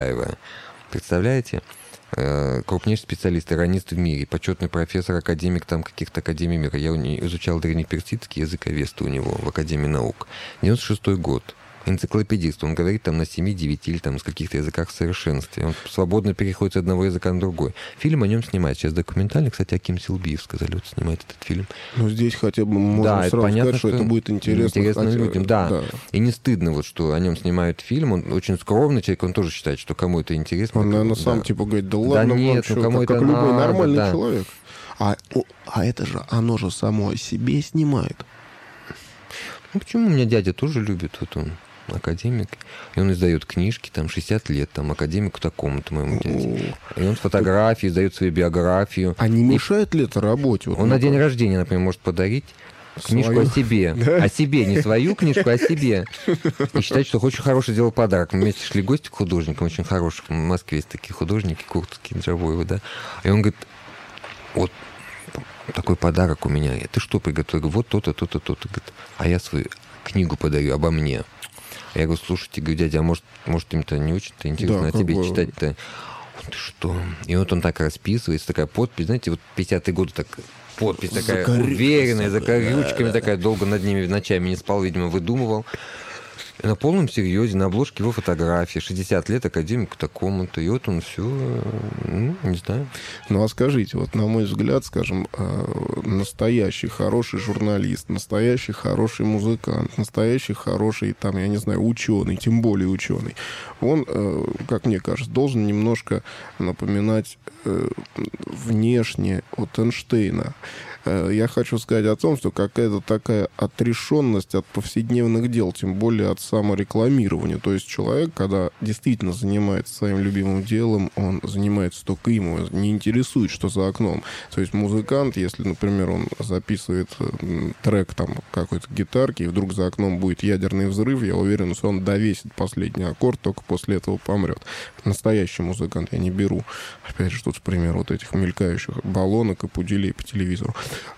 Представляете? Крупнейший специалист, иранист в мире, почетный профессор, академик там каких-то академий мира. Я изучал древнеперсидский язык, Авеста у него в Академии наук. 96-й год. Энциклопедист. Он говорит там на 7, 9 или там с каких-то языках в совершенстве. Он свободно переходит с одного языка на другой. Фильм о нем снимает. Сейчас документальный. Кстати, Аким Силбиев сказали, вот снимает этот фильм. Ну, здесь хотя бы можно сразу понятно, сказать, что это будет интересно людям. Да. И не стыдно, вот, что о нем снимают фильм. Он очень скромный человек, он тоже считает, что кому это интересно. Он, наверное, сам типа говорит, да ладно, нет, ну, кому это как любой надо, нормальный человек. А это же, оно же само о себе снимает. Ну, почему? У меня дядя тоже любит, вот он академик, и он издает книжки, там, 60 лет, там, академику такому-то моему дяде. И он фотографии, издает свою биографию. А не мешает ли это работе? Вот он на день рождения, например, может подарить книжку о себе. Да? О себе, не свою книжку, а о себе. И считать, что очень хороший сделал подарок. Мы вместе шли в гости к художникам, очень хороших. В Москве есть такие художники, Куртские, Джавоевы, да. И он говорит, вот такой подарок у меня. Ты что приготовил? Вот то-то, то-то, то-то. А я свою книгу подарю обо мне. Я говорю, слушайте, говорю, дядя, а может им-то не очень-то интересно, а тебе читать-то? Ты что? И вот он так расписывается, такая подпись, знаете, вот 50-е годы так подпись такая уверенная, за корючками такая, долго над ними ночами не спал, видимо, выдумывал. И на полном серьезе, на обложке его фотографии, 60 лет академику такому-то, и вот он все, не знаю. Ну, а скажите, вот на мой взгляд, скажем, настоящий хороший журналист, настоящий хороший музыкант, настоящий хороший, там, я не знаю, ученый, тем более ученый, он, как мне кажется, должен немножко напоминать внешне от Эйнштейна. Я хочу сказать о том, что какая-то такая отрешенность от повседневных дел, тем более от саморекламирования. То есть человек, когда действительно занимается своим любимым делом, он занимается только им, его не интересует, что за окном. То есть музыкант, если, например, он записывает трек там какой-то гитарки, и вдруг за окном будет ядерный взрыв, я уверен, что он довесит последний аккорд, только после этого помрет. Настоящий музыкант я не беру. Опять же, тут, к примеру, вот этих мелькающих баллонок и пуделей по телевизору.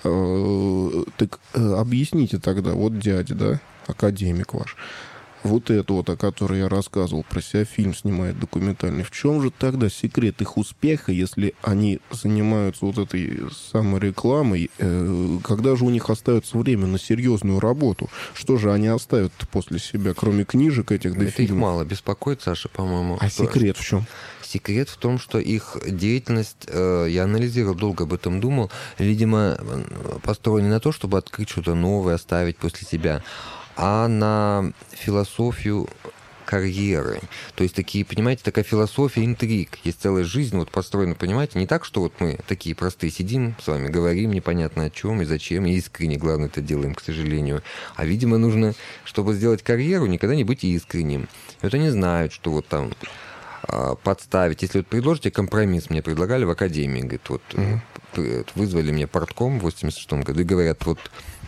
Так объясните тогда, вот дядя, да, академик ваш, вот это вот, о которой я рассказывал, про себя фильм снимает документальный. В чем же тогда секрет их успеха, если они занимаются вот этой саморекламой? Когда же у них остается время на серьезную работу? Что же они оставят после себя, кроме книжек этих да фильмов? Это их мало беспокоит, Саша, по-моему. А секрет в чем? Секрет в том, что их деятельность, я анализировал, долго об этом думал, видимо, построена не на то, чтобы открыть что-то новое, оставить после себя, а на философию карьеры. То есть такие, понимаете, такая философия интриг. Есть целая жизнь вот построена, понимаете, не так, что вот мы такие простые сидим с вами, говорим непонятно о чем и зачем, и искренне, главное, это делаем, к сожалению. А, видимо, нужно, чтобы сделать карьеру, никогда не быть искренним. И вот они знают, что вот там подставить. Если вот предложите компромисс, мне предлагали в академии, говорит, вот вызвали меня портком в 86 году и говорят, вот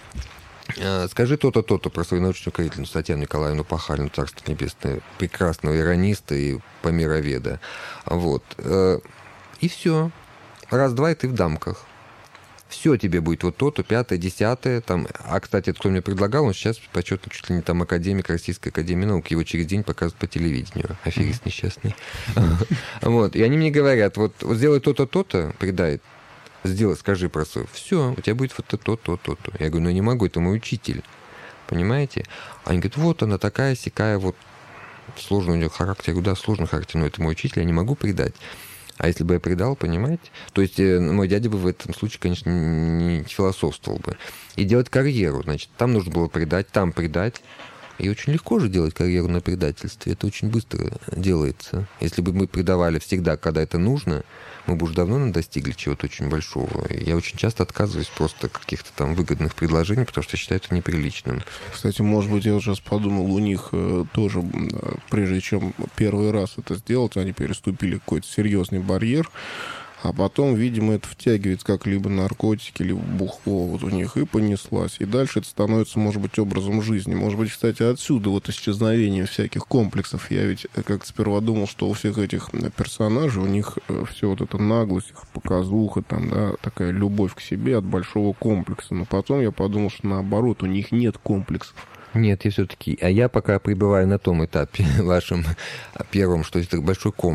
скажи то-то, то-то про свою научную руководительницу Татьяну Николаевну Пахалину, Царство Небесное, прекрасного ираниста и помироведа. Вот. И все. Раз-два, и ты в дамках. Все тебе будет вот то-то, 5-е, 10-е. Там. А, кстати, кто мне предлагал, он сейчас почетно чуть ли не там академик Российской академии наук. Его через день показывают по телевидению. Аферист несчастный. Вот. И они мне говорят, вот сделай то-то, то-то, предай. Сделай, скажи про свое. Все, у тебя будет вот то-то, то-то. Я говорю, ну не могу, это мой учитель. Понимаете? Они говорят, вот она такая, сякая, вот сложный у нее характер. Я говорю, да, сложный характер, но это мой учитель, я не могу предать. А если бы я предал, понимаете? То есть мой дядя бы в этом случае, конечно, не философствовал бы. И делать карьеру, значит, там нужно было предать, там предать. И очень легко же делать карьеру на предательстве. Это очень быстро делается. Если бы мы предавали всегда, когда это нужно, мы бы уже давно достигли чего-то очень большого. Я очень часто отказываюсь просто от каких-то там выгодных предложений, потому что считаю это неприличным. Кстати, может быть, я вот сейчас подумал, у них тоже, прежде чем первый раз это сделать, они переступили какой-то серьезный барьер, а потом, видимо, это втягивается как либо наркотики, либо бухло вот у них, и понеслась. И дальше это становится, может быть, образом жизни. Может быть, кстати, отсюда вот исчезновение всяких комплексов. Я ведь как сперва думал, что у всех этих персонажей, у них все вот эта наглость, их показуха, там, да, такая любовь к себе от большого комплекса. Но потом я подумал, что наоборот, у них нет комплексов. Нет, я все-таки... А я пока пребываю на том этапе вашем первом, что это большой ком